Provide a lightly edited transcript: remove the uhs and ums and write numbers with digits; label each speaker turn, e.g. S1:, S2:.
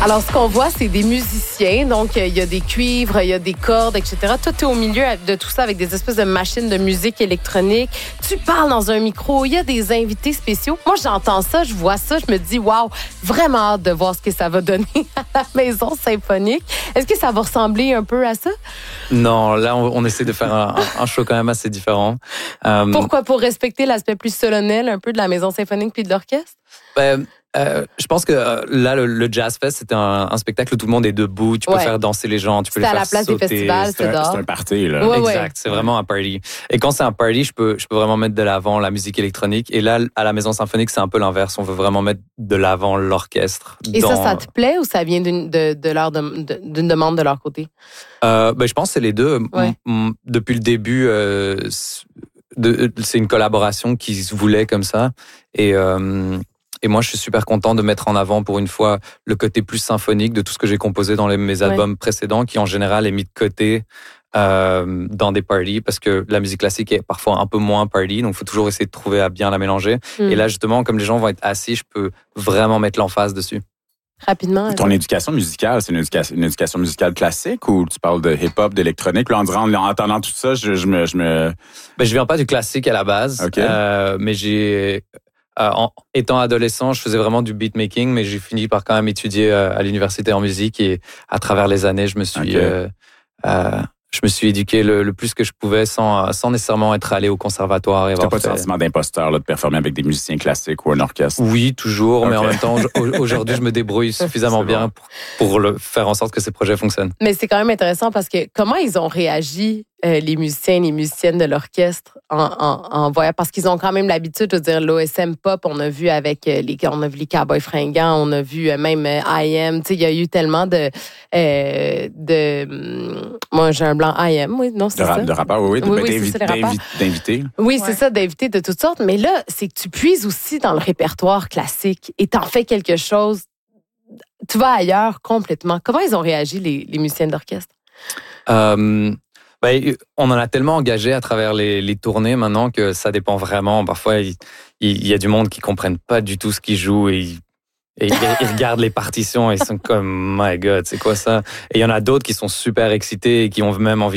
S1: Alors, ce qu'on voit, c'est des musiciens. Donc, il y a des cuivres, il y a des cordes, etc. Toi, tu es au milieu de tout ça avec des espèces de machines de musique électronique. Tu parles dans un micro. Il y a des invités spéciaux. Moi, j'entends ça, je vois ça, je me dis, waouh, vraiment hâte de voir ce que ça va donner à la Maison Symphonique. Est-ce que ça va ressembler un peu à ça?
S2: Non, là, on essaie de faire un show quand même assez différent.
S1: Pourquoi? Pour respecter l'aspect plus solennel un peu de la Maison Symphonique puis de l'orchestre?
S2: Je pense que là, le Jazz Fest, c'est un spectacle où tout le monde est debout. Tu peux faire danser les gens, tu peux les faire sauter.
S1: C'est à la place des festivals, c'est dehors.
S3: C'est un party, là.
S1: Ouais,
S2: exact, c'est vraiment un party. Et quand c'est un party, je peux vraiment mettre de l'avant la musique électronique. Et là, à la Maison Symphonique, c'est un peu l'inverse. On veut vraiment mettre de l'avant l'orchestre.
S1: Et ça te plaît ou ça vient d'une demande de leur côté?
S2: Je pense que c'est les deux.
S1: Ouais.
S2: Depuis le début, c'est une collaboration qui se voulait comme ça. Et moi, je suis super content de mettre en avant pour une fois le côté plus symphonique de tout ce que j'ai composé dans mes albums précédents, qui en général est mis de côté dans des parties, parce que la musique classique est parfois un peu moins party, donc il faut toujours essayer de trouver à bien la mélanger. Et là, justement, comme les gens vont être assis, je peux vraiment mettre l'emphase dessus.
S1: Rapidement.
S3: Ton éducation musicale, c'est une éducation musicale classique ou tu parles de hip-hop, d'électronique? Là, en entendant tout ça, je
S2: viens pas du classique à la base, mais j'ai... étant adolescent, je faisais vraiment du beatmaking, mais j'ai fini par quand même étudier à l'université en musique et à travers les années, je me suis éduqué le plus que je pouvais sans nécessairement être allé au conservatoire.
S3: Tu n'as pas de sentiment d'imposteur là, de performer avec des musiciens classiques ou un orchestre?
S2: Oui, toujours, mais en même temps, aujourd'hui, je me débrouille suffisamment bien pour faire en sorte que ces projets fonctionnent.
S1: Mais c'est quand même intéressant parce que comment ils ont réagi, les musiciens et les musiciennes de l'orchestre en voyant, parce qu'ils ont quand même l'habitude, je veux dire, l'OSM Pop, on a vu avec les Cowboys Fringants, on a vu même IM, tu sais, il y a eu tellement de moi j'ai un blanc IM, oui, non, c'est ça.
S3: De rappeurs, oui, d'invités.
S1: Oui, c'est ça, d'invités de toutes sortes, mais là, c'est que tu puises aussi dans le répertoire classique et t'en fais quelque chose, tu vas ailleurs complètement. Comment ils ont réagi, les musiciens d'orchestre?
S2: On en a tellement engagé à travers les tournées maintenant que ça dépend vraiment. Parfois, il y a du monde qui ne comprennent pas du tout ce qu'ils jouent et ils regardent les partitions et ils sont comme « My God, c'est quoi ça ?» Et il y en a d'autres qui sont super excités et qui ont même envie